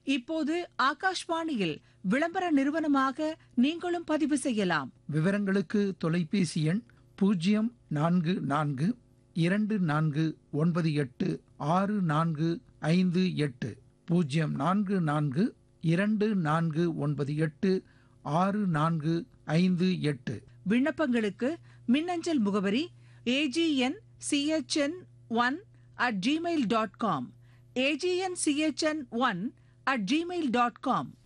இப்போது ஆகாஷ்வாணியில் விளம்பர நிறுவனமாக நீங்களும் பதிவு செய்யலாம். விவரங்களுக்கு தொலைபேசி எண் 0442498645 0442498645. விண்ணப்பங்களுக்கு மின்னஞ்சல் முகவரி agn@gmail.com agn@gmail.com.